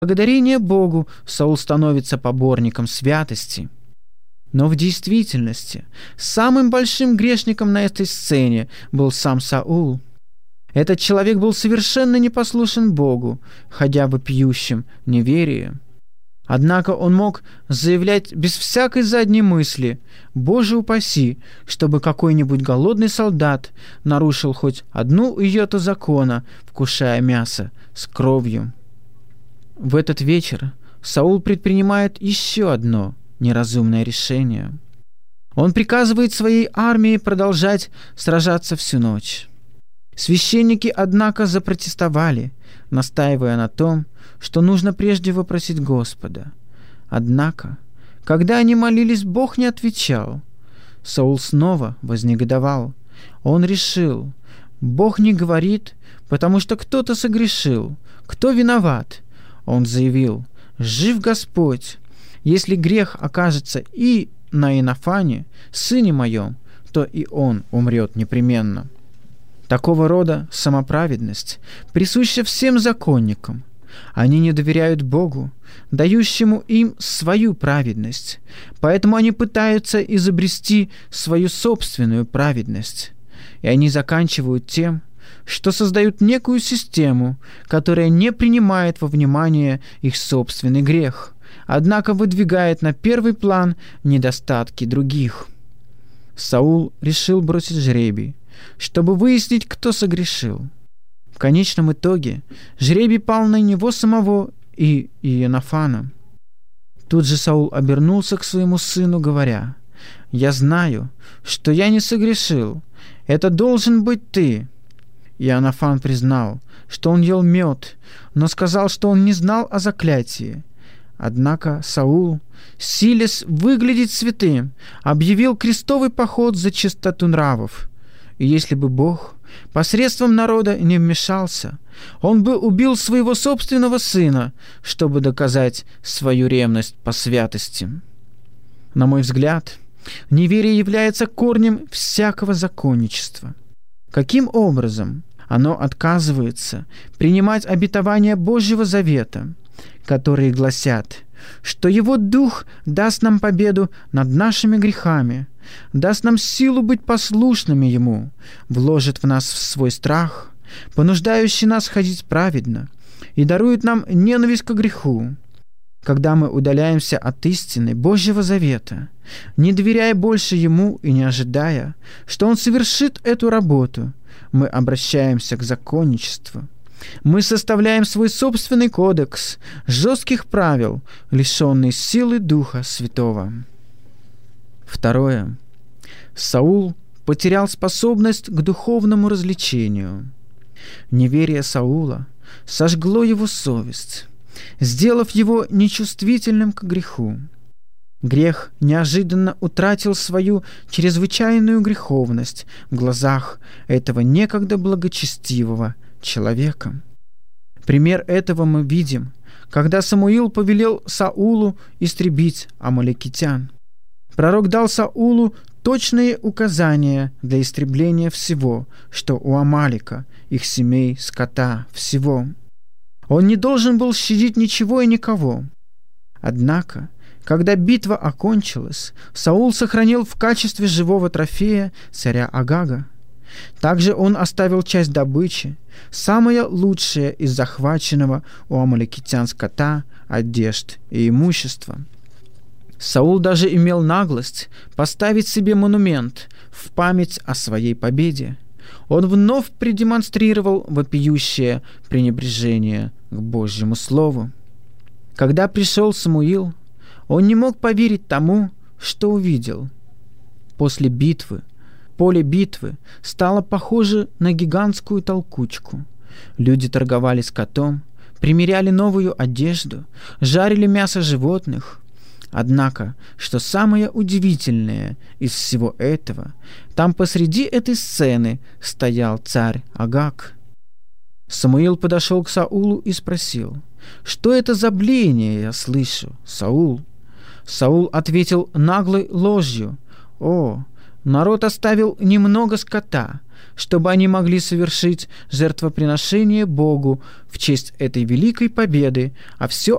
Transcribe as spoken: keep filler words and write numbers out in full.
благодарение Богу Саул становится поборником святости. Но в действительности самым большим грешником на этой сцене был сам Саул. Этот человек был совершенно непослушен Богу, ходя в вопиющем неверии. Однако он мог заявлять без всякой задней мысли: «Боже упаси, чтобы какой-нибудь голодный солдат нарушил хоть одну йоту закона, вкушая мясо с кровью». В этот вечер Саул предпринимает еще одно неразумное решение. Он приказывает своей армии продолжать сражаться всю ночь. Священники, однако, запротестовали, настаивая на том, что нужно прежде вопросить Господа. Однако, когда они молились, Бог не отвечал. Саул снова вознегодовал. Он решил: Бог не говорит, потому что кто-то согрешил. Кто виноват? Он заявил: «Жив Господь! Если грех окажется и на Иоаннафане, сыне моем, то и он умрет непременно». Такого рода самоправедность присуща всем законникам. Они не доверяют Богу, дающему им свою праведность, поэтому они пытаются изобрести свою собственную праведность. И они заканчивают тем, что создают некую систему, которая не принимает во внимание их собственный грех, однако выдвигает на первый план недостатки других. Саул решил бросить жребий, чтобы выяснить, кто согрешил. В конечном итоге жребий пал на него самого и Иоаннафана. Тут же Саул обернулся к своему сыну, говоря: «Я знаю, что я не согрешил. Это должен быть ты». Иоаннафан признал, что он ел мед, но сказал, что он не знал о заклятии. Однако Саул, силясь выглядеть святым, объявил крестовый поход за чистоту нравов. И если бы Бог посредством народа не вмешался, он бы убил своего собственного сына, чтобы доказать свою ревность по святости. На мой взгляд, неверие является корнем всякого законничества. Каким образом оно отказывается принимать обетования Божьего Завета, которые гласят, что Его Дух даст нам победу над нашими грехами, даст нам силу быть послушными Ему, вложит в нас свой страх, понуждающий нас ходить праведно, и дарует нам ненависть к греху. Когда мы удаляемся от истины Божьего Завета, не доверяя больше Ему и не ожидая, что Он совершит эту работу, мы обращаемся к законничеству. Мы составляем свой собственный кодекс жестких правил, лишенный силы Духа Святого. Второе. Саул потерял способность к духовному развлечению. Неверие Саула сожгло его совесть, сделав его нечувствительным к греху. Грех неожиданно утратил свою чрезвычайную греховность в глазах этого некогда благочестивого человека. Пример этого мы видим, когда Самуил повелел Саулу истребить амалекитян. Пророк дал Саулу точные указания для истребления всего, что у Амалика, их семей, скота, всего. Он не должен был щадить ничего и никого. Однако, когда битва окончилась, Саул сохранил в качестве живого трофея царя Агага. Также он оставил часть добычи, самое лучшее из захваченного у амалекитян скота, одежд и имущества. Саул даже имел наглость поставить себе монумент в память о своей победе. Он вновь продемонстрировал вопиющее пренебрежение к Божьему Слову. Когда пришел Самуил, он не мог поверить тому, что увидел. После битвы поле битвы стало похоже на гигантскую толкучку. Люди торговали скотом, примеряли новую одежду, жарили мясо животных. Однако, что самое удивительное из всего этого, там посреди этой сцены стоял царь Агаг. Самуил подошел к Саулу и спросил: «Что это за блеяние я слышу, Саул?» Саул ответил наглой ложью: «О, народ оставил немного скота, чтобы они могли совершить жертвоприношение Богу в честь этой великой победы, а все